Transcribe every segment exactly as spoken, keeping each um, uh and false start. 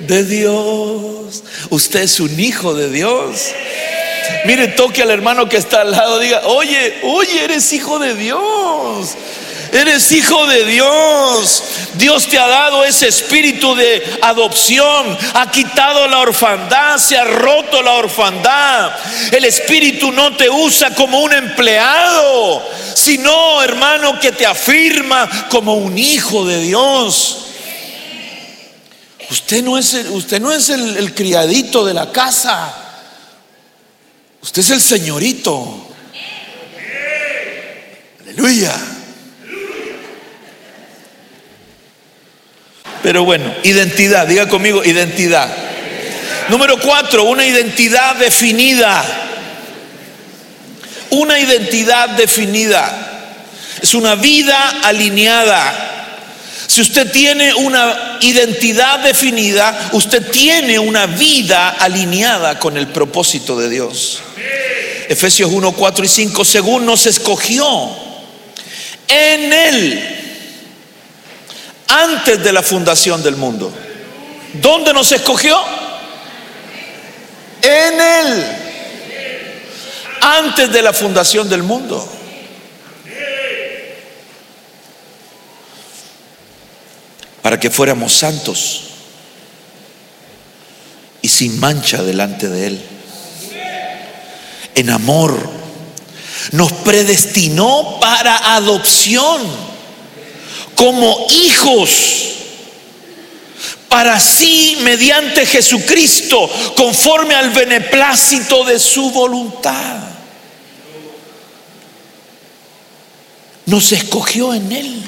de Dios. Usted es un hijo de Dios. Mire, toque al hermano que está al lado, diga: oye, oye, eres hijo de Dios. Eres hijo de Dios. Dios te ha dado ese espíritu de adopción. Ha quitado la orfandad, se ha roto la orfandad. El espíritu no te usa como un empleado, sino, hermano, que te afirma como un hijo de Dios. Usted no es el, usted no es el, el criadito de la casa. Usted es el señorito. Aleluya. Pero bueno, identidad, diga conmigo, identidad. Número cuatro, una identidad definida. Una identidad definida. Es una vida alineada. Si usted tiene una identidad definida, usted tiene una vida alineada con el propósito de Dios. Efesios uno, cuatro y cinco, según nos escogió en Él antes de la fundación del mundo. ¿Dónde nos escogió? En Él antes de la fundación del mundo. Para que fuéramos santos y sin mancha delante de Él. En amor nos predestinó para adopción como hijos, para sí, mediante Jesucristo, conforme al beneplácito de su voluntad. Nos escogió en Él.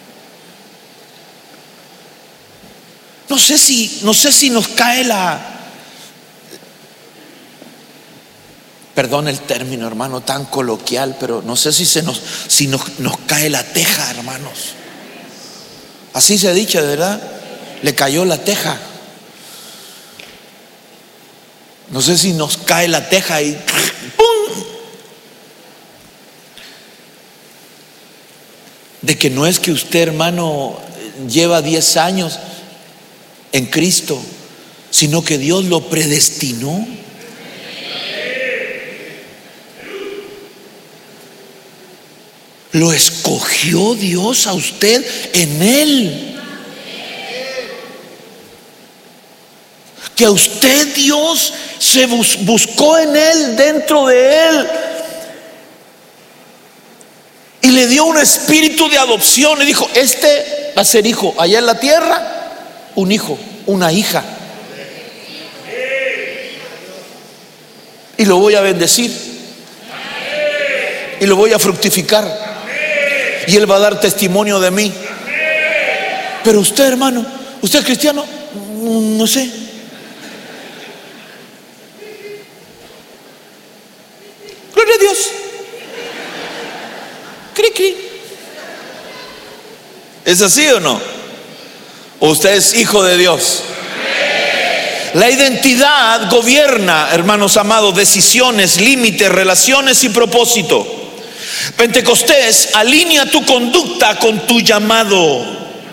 No sé si, no sé si nos cae la, perdón el término, hermano, tan coloquial, pero no sé si se nos, si nos, nos cae la teja, hermanos. Así se ha dicho, ¿verdad? Le cayó la teja. No sé si nos cae la teja y ¡pum! De que no es que usted, hermano, lleva diez años en Cristo, sino que Dios lo predestinó. Lo escogió Dios a usted en Él. Que a usted Dios se bus- buscó en Él, dentro de Él, y le dio un espíritu de adopción. Le dijo: este va a ser hijo. Allá en la tierra, un hijo, una hija, y lo voy a bendecir y lo voy a fructificar, y él va a dar testimonio de mí. Pero usted, hermano, usted es cristiano, no sé. Gloria a Dios. Cri, cri. ¿Es así o no? ¿O usted es hijo de Dios? La identidad gobierna, hermanos amados, decisiones, límites, relaciones y propósito. Pentecostés alinea tu conducta con tu llamado.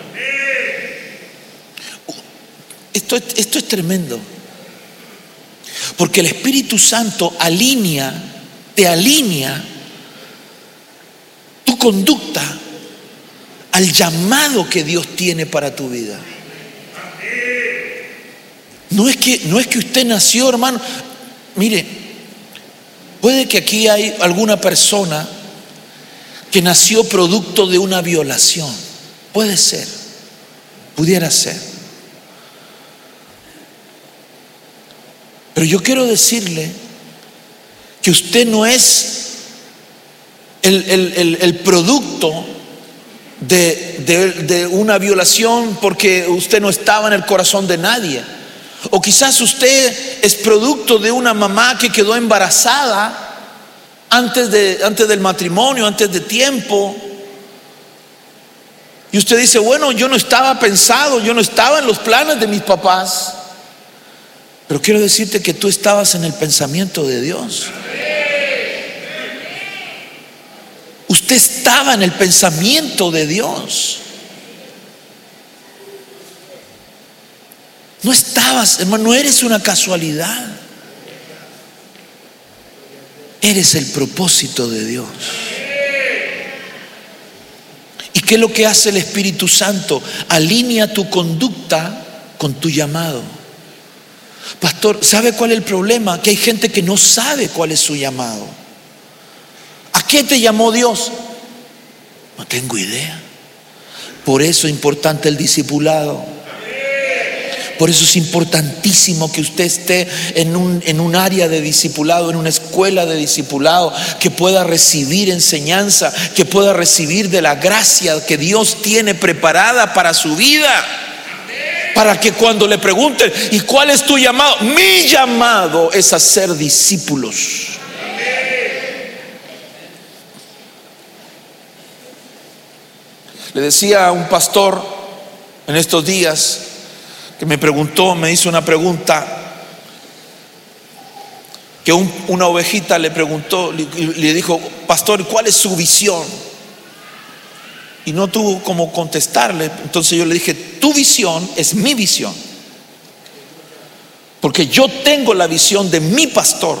Esto, esto es tremendo, porque el Espíritu Santo alinea, te alinea tu conducta al llamado que Dios tiene para tu vida. No es que, no es que usted nació, hermano. Mire, puede que aquí hay alguna persona que nació producto de una violación. Puede ser, pudiera ser. Pero yo quiero decirle que usted no es el, el, el, el producto de, de, de una violación porque usted no estaba en el corazón de nadie. O quizás usted es producto de una mamá que quedó embarazada antes, de, antes del matrimonio, antes de tiempo. Y usted dice: bueno, yo no estaba pensado, yo no estaba en los planes de mis papás. Pero quiero decirte que tú estabas en el pensamiento de Dios. Usted estaba en el pensamiento de Dios. No estabas, hermano, no eres una casualidad. Eres el propósito de Dios. ¿Y qué es lo que hace el Espíritu Santo? Alinea tu conducta con tu llamado. Pastor, ¿sabe cuál es el problema? Que hay gente que no sabe cuál es su llamado. ¿A qué te llamó Dios? No tengo idea. Por eso es importante el discipulado. Por eso es importantísimo que usted esté en un, en un área de discipulado, en una escuela de discipulado, que pueda recibir enseñanza, que pueda recibir de la gracia que Dios tiene preparada para su vida. Para que cuando le pregunten, ¿y cuál es tu llamado? Mi llamado es a ser discípulos. Le decía a un pastor en estos días que me preguntó, me hizo una pregunta, que un, una ovejita le preguntó, le, le dijo: pastor, ¿cuál es su visión? Y no tuvo como contestarle. Entonces yo le dije: tu visión es mi visión, porque yo tengo la visión de mi pastor.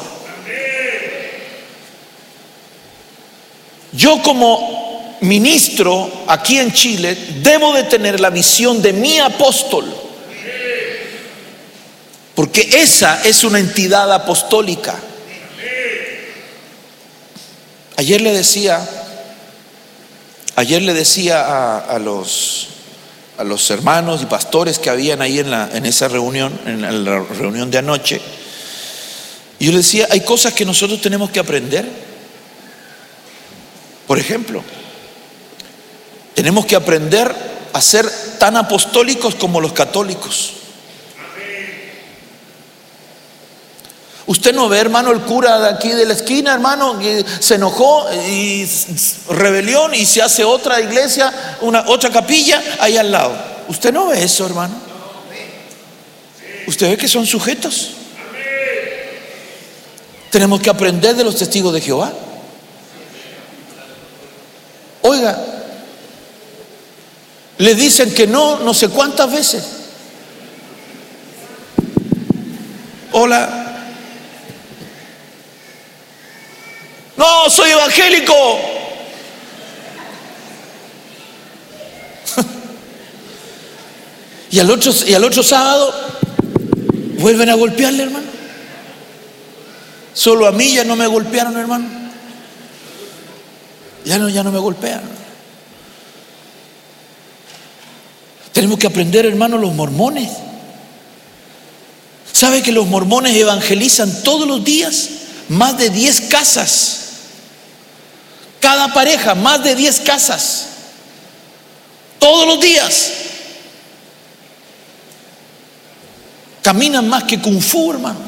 Yo como ministro aquí en Chile debo de tener la visión de mi apóstol, porque esa es una entidad apostólica. Ayer le decía Ayer le decía a, a los a los hermanos y pastores que habían ahí en, la, en esa reunión, en la reunión de anoche, y yo les decía: hay cosas que nosotros tenemos que aprender. Por ejemplo, tenemos que aprender a ser tan apostólicos como los católicos. Usted no ve, hermano, el cura de aquí de la esquina, hermano, que se enojó y rebelión y se hace otra iglesia, una otra capilla ahí al lado. Usted no ve eso, hermano. Usted ve que son sujetos. Tenemos que aprender de los testigos de Jehová. Oiga, le dicen que no, no sé cuántas veces. Hola. No, soy evangélico. Y al otro, y al otro sábado vuelven a golpearle, hermano. Solo a mí ya no me golpearon, hermano. Ya no, ya no me golpean. Tenemos que aprender, hermano, los mormones. ¿Sabe que los mormones evangelizan todos los días? Más de diez casas. Cada pareja, más de diez casas. Todos los días. Caminan más que Kung Fu, hermano.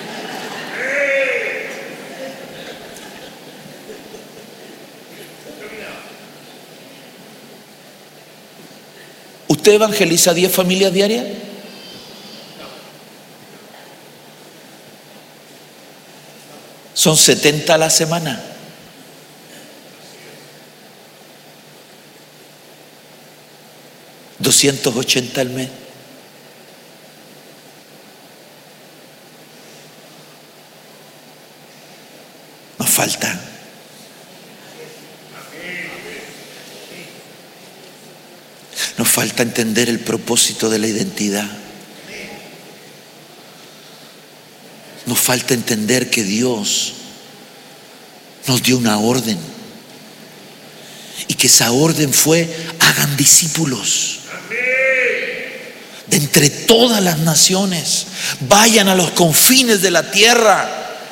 ¿Usted evangeliza diez familias diarias? Son setenta a la semana. doscientos ochenta al mes. Nos falta. Nos falta entender el propósito de la identidad. Nos falta entender que Dios nos dio una orden y que esa orden fue: hagan discípulos de entre todas las naciones, vayan a los confines de la tierra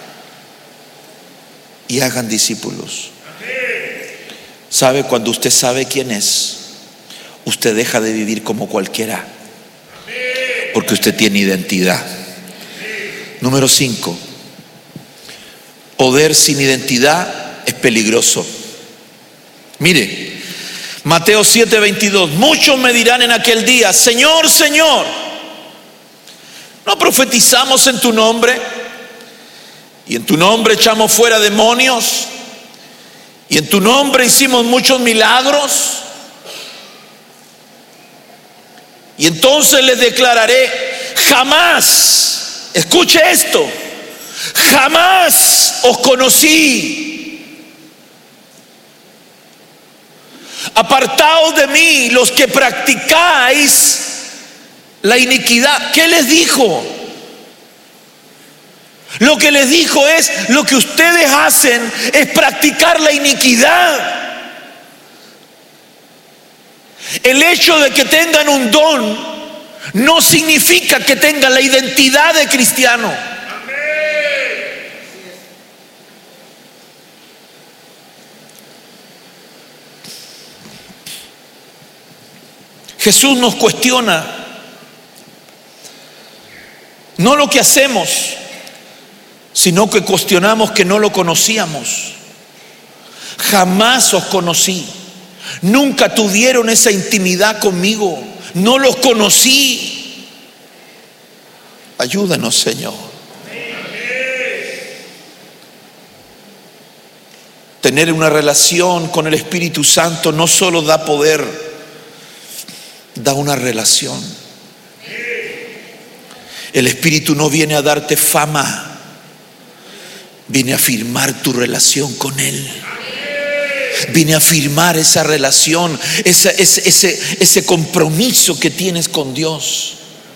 y hagan discípulos. ¿Sabe? Cuando usted sabe quién es, usted deja de vivir como cualquiera, porque usted tiene identidad. Número cinco, poder sin identidad es peligroso. Mire, Mateo siete veintidós: muchos me dirán en aquel día: Señor, Señor, ¿no profetizamos en tu nombre? Y en tu nombre echamos fuera demonios, y en tu nombre hicimos muchos milagros. Y entonces les declararé: jamás, escuche esto, jamás os conocí. Apartaos de mí los que practicáis la iniquidad. ¿Qué les dijo? Lo que les dijo es: lo que ustedes hacen es practicar la iniquidad. El hecho de que tengan un don no significa que tengan la identidad de cristiano. Jesús nos cuestiona no lo que hacemos, sino que cuestionamos que no lo conocíamos. Jamás os conocí. Nunca tuvieron esa intimidad conmigo. No los conocí. Ayúdanos, Señor. Tener una relación con el Espíritu Santo no solo da poder, da una relación. El Espíritu no viene a darte fama, viene a afirmar tu relación con Él. Viene a afirmar esa relación, ese, ese, ese, ese compromiso que tienes con Dios.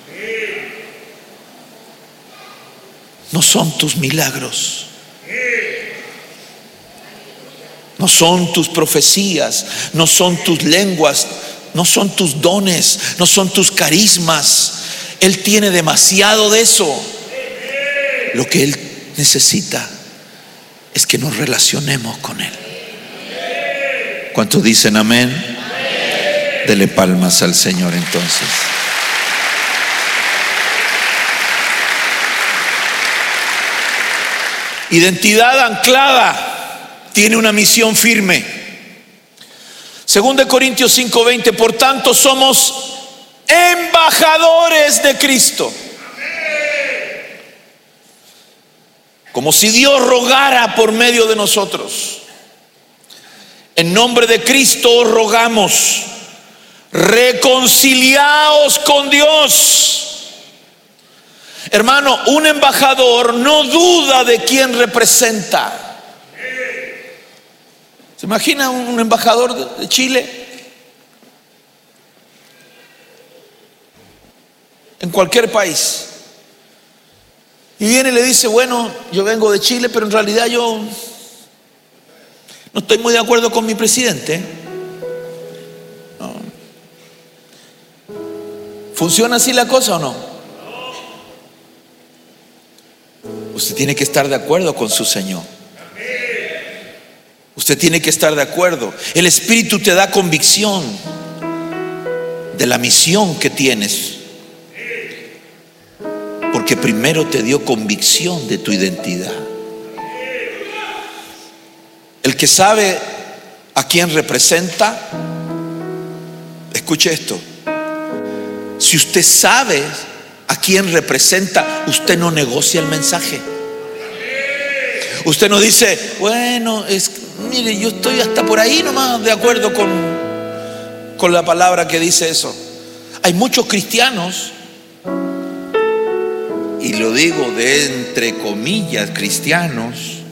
No son tus milagros, no son tus profecías, no son tus lenguas, no son tus dones, no son tus carismas. Él tiene demasiado de eso. Lo que Él necesita es que nos relacionemos con Él. ¿Cuántos dicen amén? Amén. Dele palmas al Señor entonces. Identidad anclada tiene una misión firme. Según de Corintios cinco veinte, por tanto somos embajadores de Cristo. Como si Dios rogara por medio de nosotros. En nombre de Cristo os rogamos, reconciliaos con Dios. Hermano, un embajador no duda de quién representa. ¿Se imagina un embajador de Chile? En cualquier país. Y viene y le dice: bueno, yo vengo de Chile, pero en realidad yo no estoy muy de acuerdo con mi presidente. No. ¿Funciona así la cosa o no? Usted tiene que estar de acuerdo con su Señor. Usted tiene que estar de acuerdo. El Espíritu te da convicción de la misión que tienes, porque primero te dio convicción de tu identidad. El que sabe a quién representa, escuche esto: si usted sabe a quién representa, usted no negocia el mensaje. Usted no dice: bueno, es, mire, yo estoy hasta por ahí nomás de acuerdo con, con la palabra que dice eso. Hay muchos cristianos, y lo digo de entre comillas cristianos,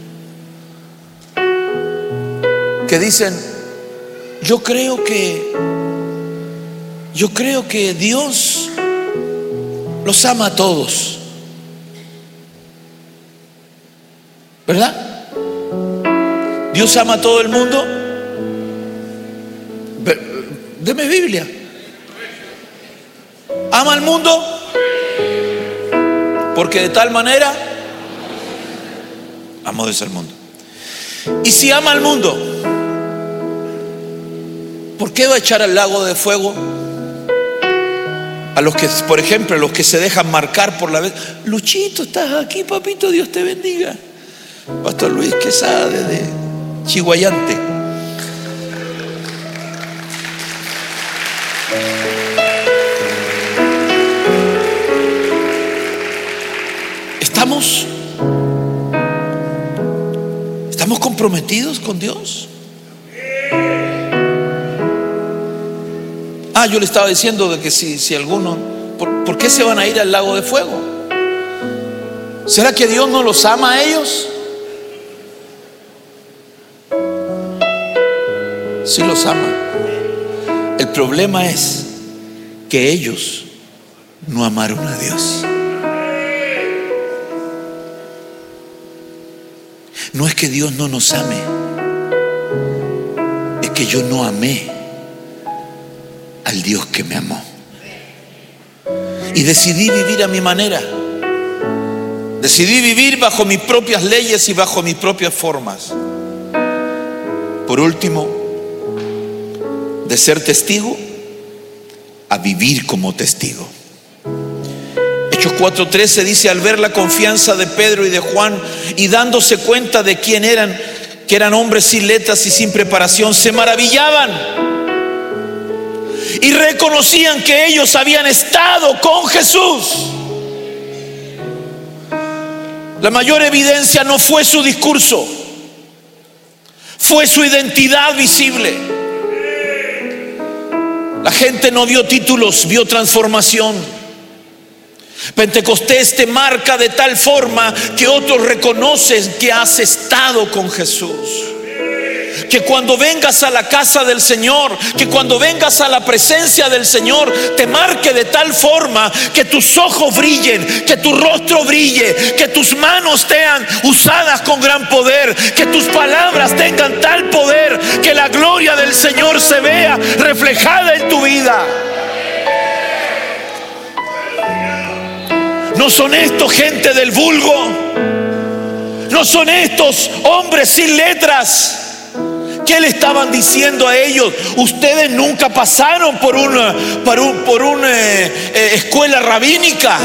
que dicen: yo creo que yo creo que Dios los ama a todos, ¿verdad? Dios ama a todo el mundo. Deme Biblia. ¿Ama al mundo? Porque de tal manera amó Dios al mundo. Y si ama al mundo, ¿por qué va a echar al lago de fuego a los que, por ejemplo, a los que se dejan marcar por la vez? Luchito, estás aquí, papito, Dios te bendiga. Pastor Luis Quesada desde Chihuayante. ¿Estamos, estamos comprometidos con Dios? Ah, yo le estaba diciendo de que si, si alguno, por, ¿por qué se van a ir al lago de fuego? ¿Será que Dios no los ama a ellos? Sí los ama. El problema es que ellos no amaron a Dios. No es que Dios no nos ame, es que yo no amé al Dios que me amó. Y decidí vivir a mi manera. Decidí vivir bajo mis propias leyes y bajo mis propias formas. Por último, de ser testigo a vivir como testigo. Hechos cuatro trece dice: al ver la confianza de Pedro y de Juan y dándose cuenta de quién eran, que eran hombres sin letras y sin preparación, se maravillaban y reconocían que ellos habían estado con Jesús. La mayor evidencia no fue su discurso, fue su identidad visible. La gente no vio títulos, vio transformación. Pentecostés te marca de tal forma que otros reconocen que has estado con Jesús. Que cuando vengas a la casa del Señor, que cuando vengas a la presencia del Señor, te marque de tal forma que tus ojos brillen, que tu rostro brille, que tus manos sean usadas con gran poder, que tus palabras tengan tal poder que la gloria del Señor se vea reflejada en tu vida. No son estos gente del vulgo, no son estos hombres sin letras. ¿Qué le estaban diciendo a ellos? Ustedes nunca pasaron por una, por un, por una eh, eh, escuela rabínica.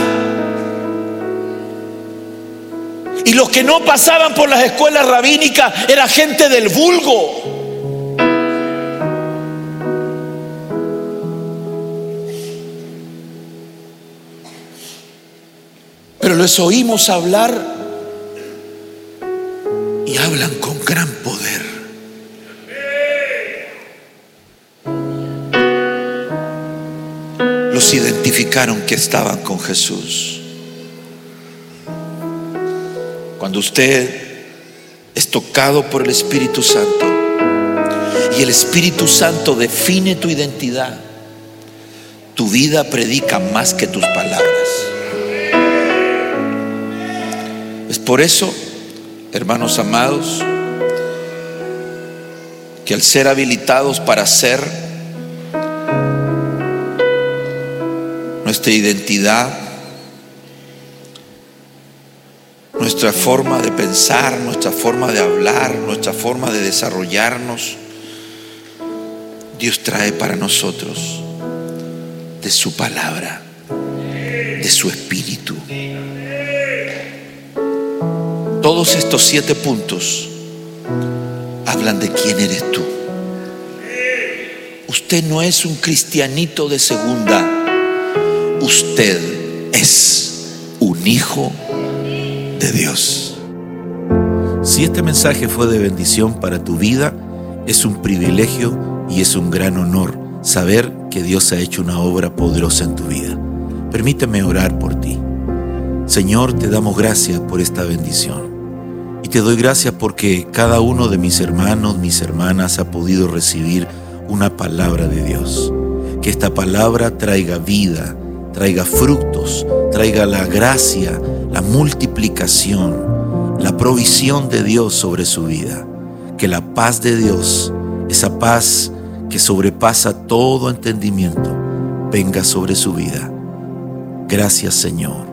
Y los que no pasaban por las escuelas rabínicas era gente del vulgo. Pero les oímos hablar y hablan con gran poder. Los identificaron que estaban con Jesús. Cuando usted es tocado por el Espíritu Santo y el Espíritu Santo define tu identidad, tu vida predica más que tus palabras. Es por eso, hermanos amados, que al ser habilitados para ser, nuestra identidad, nuestra forma de pensar, nuestra forma de hablar, nuestra forma de desarrollarnos, Dios trae para nosotros de su palabra, de su espíritu. Todos estos siete puntos hablan de quién eres tú. Usted no es un cristianito de segunda. Usted es un hijo de Dios. Si este mensaje fue de bendición para tu vida, es un privilegio y es un gran honor saber que Dios ha hecho una obra poderosa en tu vida. Permíteme orar por ti. Señor, te damos gracias por esta bendición. Y te doy gracias porque cada uno de mis hermanos, mis hermanas ha podido recibir una palabra de Dios. Que esta palabra traiga vida, traiga frutos, traiga la gracia, la multiplicación, la provisión de Dios sobre su vida. Que la paz de Dios, esa paz que sobrepasa todo entendimiento, venga sobre su vida. Gracias, Señor.